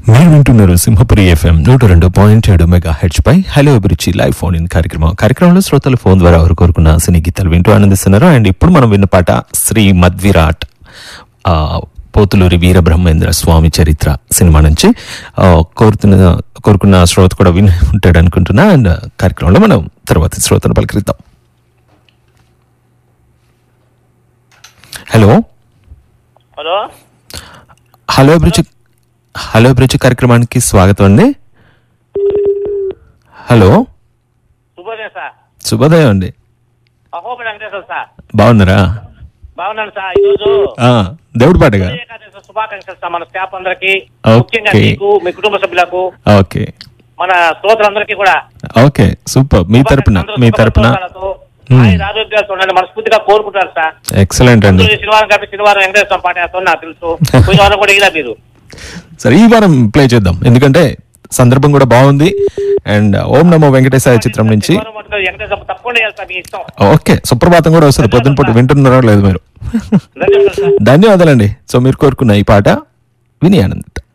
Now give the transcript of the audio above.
మీరు వింటున్నారు Simhapuri FM 102.7 megahertz పై hello అభిరుచి లైవ్ ఫోన్ ఇన్ కార్యక్రమంలో శ్రోతలు ఫోన్ ద్వారా ఎవరు కోరుకున్న సినీ గీతాలు వింటూ ఆనందిస్తున్నారు. అండ్ ఇప్పుడు మనం విన్న పాట శ్రీ మధ్విరాట్ పోతులూరి వీరబ్రహ్మేంద్ర స్వామి చరిత్ర సినిమా నుంచి కోరుకున్న శ్రోత కూడా విని ఉంటాడు అనుకుంటున్నా. అండ్ కార్యక్రమంలో మనం తర్వాత శ్రోతను పలకరిద్దాం. హలో హలో హలో అభిరుచి హలో అభిరుచి కార్యక్రమానికి స్వాగతం అండి. హలో శుభోదయం సార్. శుభోదయం అండి. అహోబి వెంకటేశ్వర సార్. బాగున్నారా? బాగున్నాను సార్. ఈరోజు దేవుడి పాటగా శుభాకాంక్షలు సార్ మన స్టాఫ్ అందరికి, ఓకే. ముఖ్యంగా మీకు, మీ కుటుంబ సభ్యులకు, ఓకే మన శ్రోతలందరికీ కూడా ఓకే సూపర్. మీ తరపున ఆరోగ్యాలతో మనస్ఫూర్తిగా కోరుకుంటారు సార్. ఎక్సలెంట్ అండి. శనివారం కాబట్టి శనివారం వెంకటేశ్వర పాట వేస్తాను నాకు తెలుసు. పోయిన వారం కూడా ఇలా మీరు సరే ఈ వారం ప్లే చేద్దాం, ఎందుకంటే సందర్భం కూడా బాగుంది. అండ్ ఓం నమో వెంకటేశాయ చిత్రం నుంచి ఓకే సుప్రభాతం కూడా వస్తుంది. పొద్దున పూట వింటున్నారా లేదు మీరు? ధన్యవాదాలండి. సో మీరు కోరుకున్న ఈ పాట విని ఆనందిద్దాం.